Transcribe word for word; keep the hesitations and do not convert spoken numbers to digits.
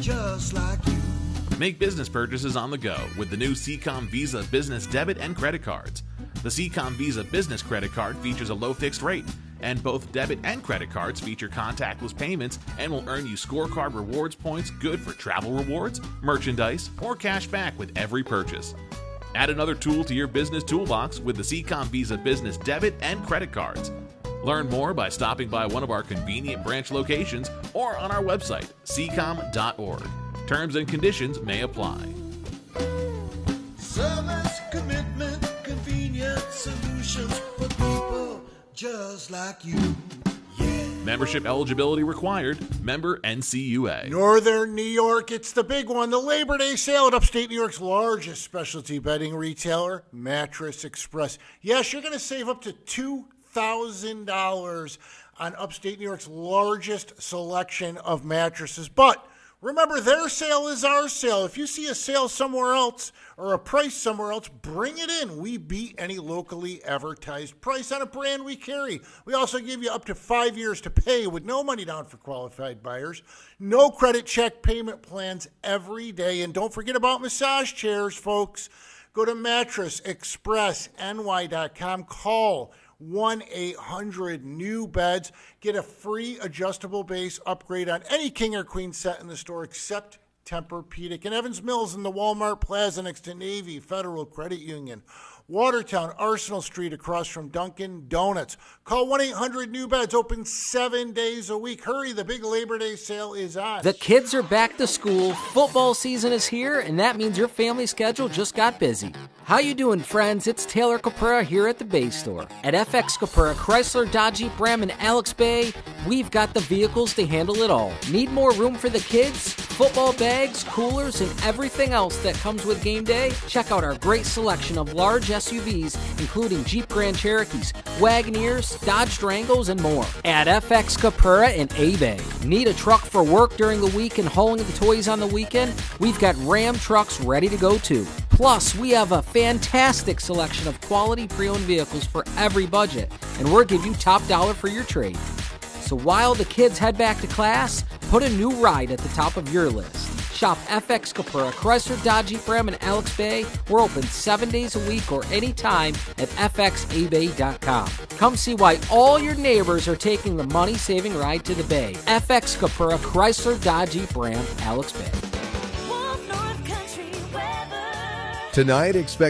just like you. Make business purchases on the go with the new C COM Visa Business Debit and Credit Cards. The C COM Visa Business Credit Card features a low fixed rate, and both debit and credit cards feature contactless payments and will earn you scorecard rewards points good for travel rewards, merchandise, or cash back with every purchase. Add another tool to your business toolbox with the C COM Visa Business Debit and Credit Cards. Learn more by stopping by one of our convenient branch locations or on our website, c com dot org. Terms and conditions may apply. Service, commitment, convenient solutions for people just like you. Yeah. Membership eligibility required. Member N C U A. Northern New York, it's the big one. The Labor Day sale at upstate New York's largest specialty bedding retailer, Mattress Express. Yes, you're going to save up to two thousand dollars on upstate New York's largest selection of mattresses. But remember, their sale is our sale. If you see a sale somewhere else or a price somewhere else, bring it in. We beat any locally advertised price on a brand we carry. We also give you up to five years to pay with no money down for qualified buyers. No credit check payment plans every day. And don't forget about massage chairs, folks. Go to mattress express N Y dot com. Call one eight hundred new beds. Get a free adjustable base upgrade on any king or queen set in the store except Tempur-Pedic. In Evans Mills in the Walmart Plaza next to Navy Federal Credit Union. Watertown, Arsenal Street across from Dunkin' Donuts. Call one eight hundred new beds, open seven days a week. Hurry, the big Labor Day sale is on. The kids are back to school, football season is here, and that means your family schedule just got busy. How you doing, friends? It's Taylor Capura here at the Bay Store. At F X Capura, Chrysler, Dodge, Jeep, Ram, and Alex Bay, we've got the vehicles to handle it all. Need more room for the kids? Football bags, coolers, and everything else that comes with game day? Check out our great selection of large S U Vs, including Jeep Grand Cherokees, Wagoneers, Dodge Durangos, and more. At F X Capura in A-Bay. Need a truck for work during the week and hauling the toys on the weekend? We've got Ram trucks ready to go too. Plus, we have a fantastic selection of quality pre-owned vehicles for every budget, and we'll give you top dollar for your trade. So while the kids head back to class, put a new ride at the top of your list. Shop F X Capura, Chrysler, Dodge, Jeep, Ram, and Alex Bay. We're open seven days a week or anytime at f x a bay dot com. Come see why all your neighbors are taking the money-saving ride to the Bay. F X Capura, Chrysler, Dodge, Jeep, Ram, Alex Bay. Tonight, expect